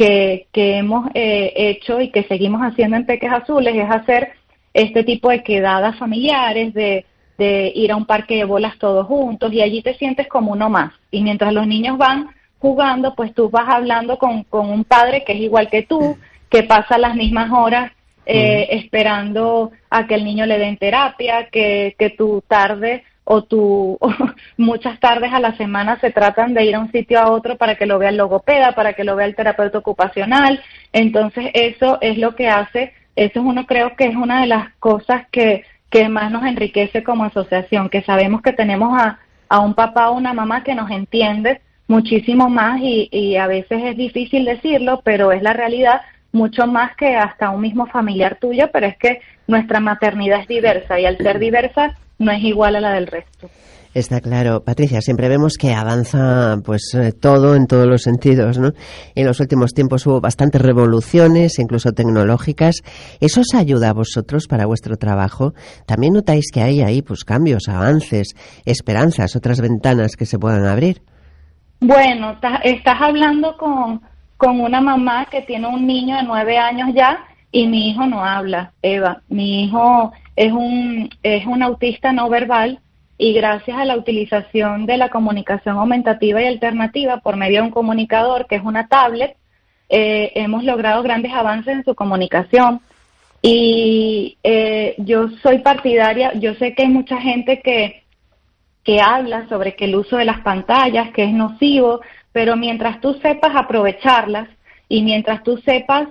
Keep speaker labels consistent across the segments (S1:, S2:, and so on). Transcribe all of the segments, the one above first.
S1: que hemos hecho y que seguimos haciendo en Peques Azules es hacer este tipo de quedadas familiares, de ir a un parque de bolas todos juntos, y allí te sientes como uno más. Y mientras los niños van jugando, pues tú vas hablando con un padre que es igual que tú, que pasa las mismas horas esperando a que el niño le den terapia, que tu tarde o muchas tardes a la semana se tratan de ir a un sitio a otro para que lo vea el logopeda, para que lo vea el terapeuta ocupacional. Entonces eso es lo que hace, creo que es una de las cosas que más nos enriquece como asociación, que sabemos que tenemos a un papá o una mamá que nos entiende muchísimo más y a veces es difícil decirlo, pero es la realidad, mucho más que hasta un mismo familiar tuyo, pero es que nuestra maternidad es diversa y al ser diversa no es igual a la del resto.
S2: Está claro. Patricia, siempre vemos que avanza pues todo en todos los sentidos, ¿no? En los últimos tiempos hubo bastantes revoluciones, incluso tecnológicas. ¿Eso os ayuda a vosotros para vuestro trabajo? ¿También notáis que hay ahí pues cambios, avances, esperanzas, otras ventanas que se puedan abrir?
S1: Bueno, estás hablando con una mamá que tiene un niño de 9 años ya y mi hijo no habla, Eva. Mi hijo es un autista no verbal y gracias a la utilización de la comunicación aumentativa y alternativa por medio de un comunicador que es una tablet, hemos logrado grandes avances en su comunicación. Y yo soy partidaria, yo sé que hay mucha gente que habla sobre que el uso de las pantallas, que es nocivo, pero mientras tú sepas aprovecharlas y mientras tú sepas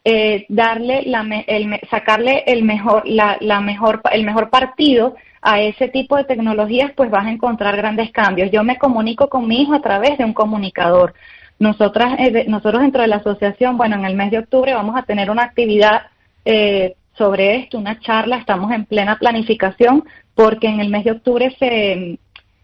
S1: sacarle el mejor partido a ese tipo de tecnologías, pues vas a encontrar grandes cambios. Yo me comunico con mi hijo a través de un comunicador. Nosotros dentro de la asociación, bueno, en el mes de octubre vamos a tener una actividad sobre esto, una charla, estamos en plena planificación, porque en el mes de octubre es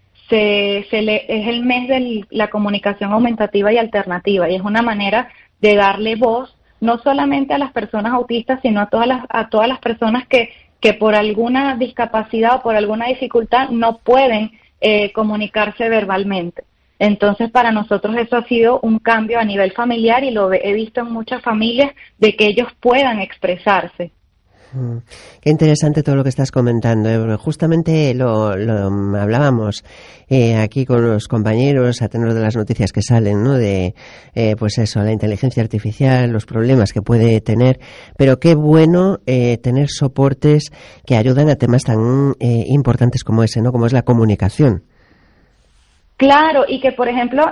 S1: el mes de la comunicación aumentativa y alternativa, y es una manera de darle voz no solamente a las personas autistas, sino a todas las personas que por alguna discapacidad o por alguna dificultad no pueden comunicarse verbalmente. Entonces, para nosotros eso ha sido un cambio a nivel familiar y lo he visto en muchas familias de que ellos puedan expresarse.
S2: Qué interesante todo lo que estás comentando. Justamente lo hablábamos aquí con los compañeros a tenor de las noticias que salen, ¿no? De pues eso, la inteligencia artificial, los problemas que puede tener, pero qué bueno tener soportes que ayudan a temas tan importantes como ese, ¿no? Como es la comunicación.
S1: Claro, y que por ejemplo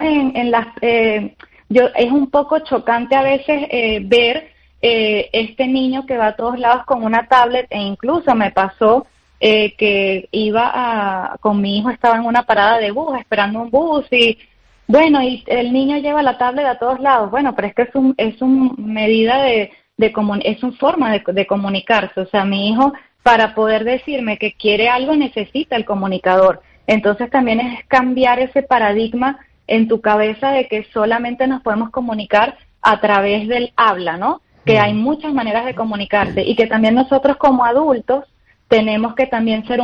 S1: es un poco chocante a veces ver este niño que va a todos lados con una tablet, e incluso me pasó que con mi hijo, estaba en una parada de bus, esperando un bus, y bueno, y el niño lleva la tablet a todos lados. Bueno, pero es que es una medida es una forma de comunicarse. O sea, mi hijo, para poder decirme que quiere algo, necesita el comunicador. Entonces también es cambiar ese paradigma en tu cabeza de que solamente nos podemos comunicar a través del habla, ¿no? Que hay muchas maneras de comunicarse y que también nosotros como adultos tenemos que también ser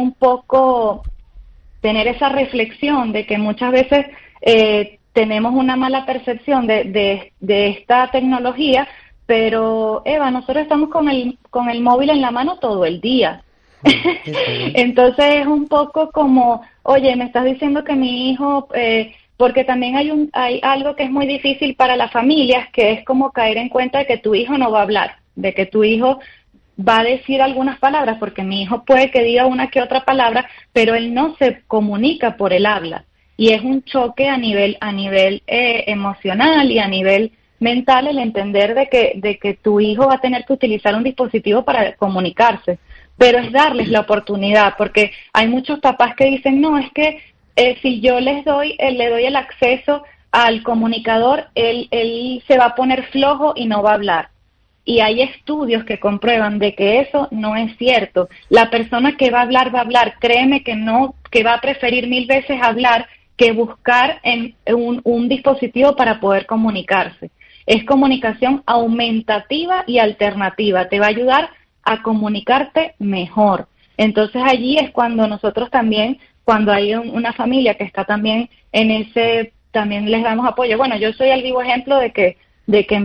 S1: tener esa reflexión de que muchas veces tenemos una mala percepción de esta tecnología, pero Eva, nosotros estamos con el móvil en la mano todo el día. Entonces es un poco como, oye, me estás diciendo que mi hijo... porque también hay algo que es muy difícil para las familias, que es como caer en cuenta de que tu hijo no va a hablar, de que tu hijo va a decir algunas palabras, porque mi hijo puede que diga una que otra palabra, pero él no se comunica por el habla, y es un choque a nivel emocional y a nivel mental el entender de que tu hijo va a tener que utilizar un dispositivo para comunicarse, pero es darles la oportunidad, porque hay muchos papás que dicen, no, es que si yo le doy el acceso al comunicador, él se va a poner flojo y no va a hablar. Y hay estudios que comprueban de que eso no es cierto. La persona que va a hablar, créeme que va a preferir 1000 veces hablar que buscar en un dispositivo para poder comunicarse. Es comunicación aumentativa y alternativa, te va a ayudar a comunicarte mejor. Entonces allí es cuando nosotros también, cuando hay una familia que está también también les damos apoyo. Bueno, yo soy el vivo ejemplo de que